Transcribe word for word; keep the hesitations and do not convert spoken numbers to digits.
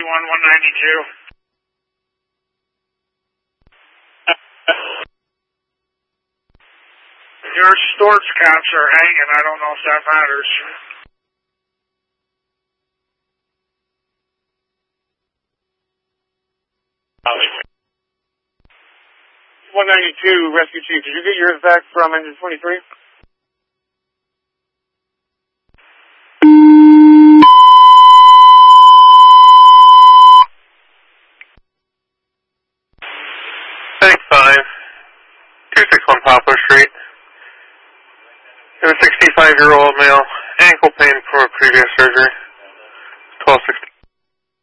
one one ninety-two. Your storage caps are hanging. I don't know if that matters. one ninety-two, Rescue Chief. Did you get yours back from engine twenty-three? Tank five, two sixty-one Poplar Street. A sixty-five-year-old male, ankle pain from a previous surgery. twelve sixteen.